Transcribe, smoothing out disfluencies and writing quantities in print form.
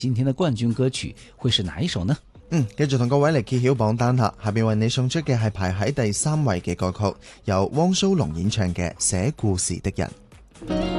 今天的冠軍歌曲會是哪一首呢？ 繼續同各位嚟揭曉榜單下，下邊為你送出嘅係排喺第3位嘅歌曲，由汪蘇泷演唱嘅《寫故事的人》。